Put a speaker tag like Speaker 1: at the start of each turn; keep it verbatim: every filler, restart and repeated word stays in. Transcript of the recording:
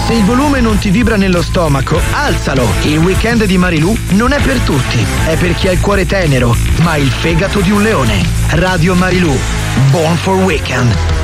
Speaker 1: Se il volume non ti vibra nello stomaco, alzalo. Il weekend di Marilù non è per tutti. È per chi ha il cuore tenero, ma il fegato di un leone. Radio Marilù. Born for Weekend.